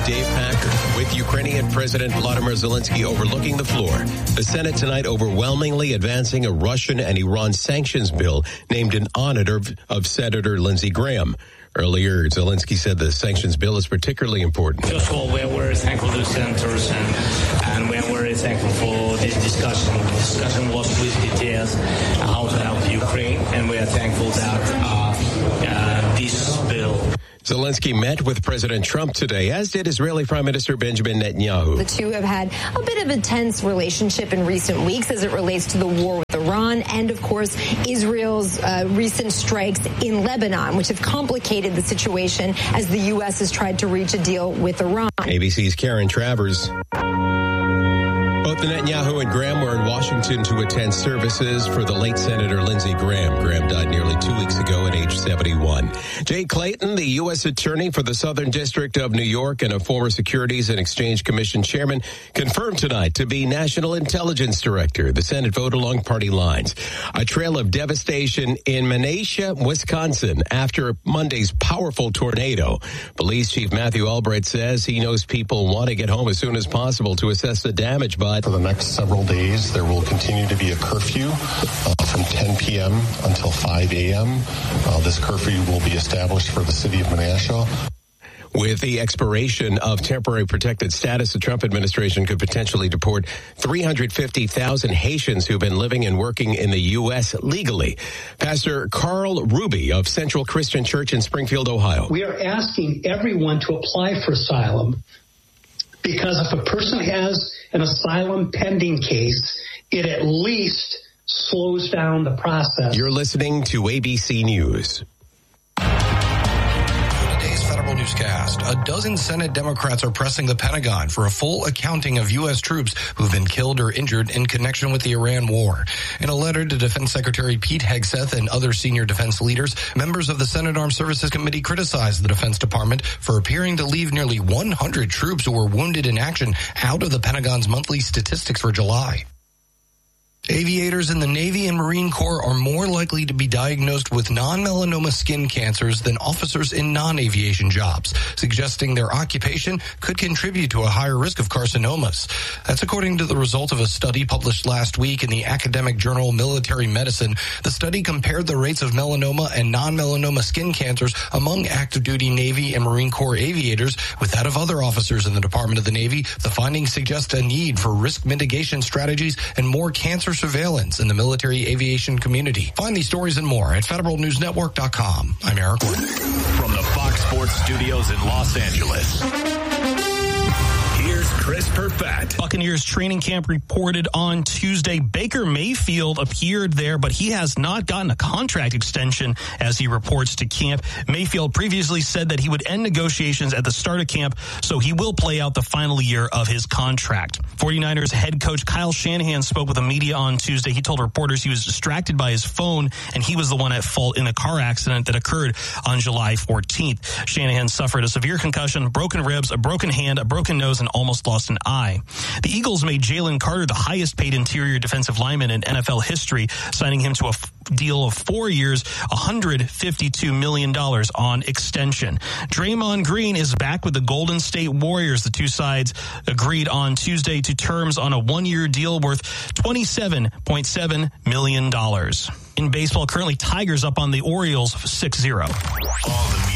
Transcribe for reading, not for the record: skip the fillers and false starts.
Dave Packer. With Ukrainian President Vladimir Zelensky overlooking the floor, the Senate tonight overwhelmingly advancing a Russian and Iran sanctions bill named in honor of Senator Lindsey Graham. Earlier, Zelensky said the sanctions bill is particularly important. First of all, we are very thankful to the senators and we are very thankful for this discussion. The discussion was with details how to help Ukraine, and we are thankful that this bill. Zelensky met with President Trump today, as did Israeli Prime Minister Benjamin Netanyahu. The two have had a bit of a tense relationship in recent weeks as it relates to the war with Iran and, of course, Israel's recent strikes in Lebanon, which have complicated the situation as the U.S. has tried to reach a deal with Iran. ABC's Karen Travers. Both Netanyahu and Graham were in Washington to attend services for the late Senator Lindsey Graham. Graham died nearly 2 weeks ago at age 71. Jay Clayton, the U.S. Attorney for the Southern District of New York and a former Securities and Exchange Commission chairman, confirmed tonight to be National Intelligence Director. The Senate vote along party lines. A trail of devastation in Menasha, Wisconsin, after Monday's powerful tornado. Police Chief Matthew Albright says he knows people want to get home as soon as possible to assess the damage, but for the next several days, there will continue to be a curfew from 10 p.m. until 5 a.m. This curfew will be established for the city of Menasha. With the expiration of temporary protected status, the Trump administration could potentially deport 350,000 Haitians who've been living and working in the U.S. legally. Pastor Carl Ruby of Central Christian Church in Springfield, Ohio. We are asking everyone to apply for asylum, because if a person has an asylum pending case, it at least slows down the process. You're listening to ABC News. Federal Newscast. A dozen Senate Democrats are pressing the Pentagon for a full accounting of U.S. troops who've been killed or injured in connection with the Iran war. In a letter to Defense Secretary Pete Hegseth and other senior defense leaders, members of the Senate Armed Services Committee criticized the Defense Department for appearing to leave nearly 100 troops who were wounded in action out of the Pentagon's monthly statistics for July. Aviators in the Navy and Marine Corps are more likely to be diagnosed with non-melanoma skin cancers than officers in non-aviation jobs, suggesting their occupation could contribute to a higher risk of carcinomas. That's according to the result of a study published last week in the academic journal Military Medicine. The study compared the rates of melanoma and non-melanoma skin cancers among active-duty Navy and Marine Corps aviators with that of other officers in the Department of the Navy. The findings suggest a need for risk mitigation strategies and more cancer surveillance in the military aviation community. Find these stories and more at federalnewsnetwork.com. I'm Eric Wood. From the Fox Sports Studios in Los Angeles, here's Chris Perfett. Buccaneers training camp reported on Tuesday. Baker Mayfield appeared there, but he has not gotten a contract extension as he reports to camp. Mayfield previously said that he would end negotiations at the start of camp, so he will play out the final year of his contract. 49ers head coach Kyle Shanahan spoke with the media on Tuesday. He told reporters he was distracted by his phone, and he was the one at fault in a car accident that occurred on July 14th. Shanahan suffered a severe concussion, broken ribs, a broken hand, a broken nose, and almost lost an eye. The Eagles made Jalen Carter the highest paid interior defensive lineman in NFL history, signing him to a deal of 4 years, $152 million on extension. Draymond Green is back with the Golden State Warriors. The two sides agreed on Tuesday to terms on a one-year deal worth $27.7 million. In baseball, currently Tigers up on the Orioles 6-0. All the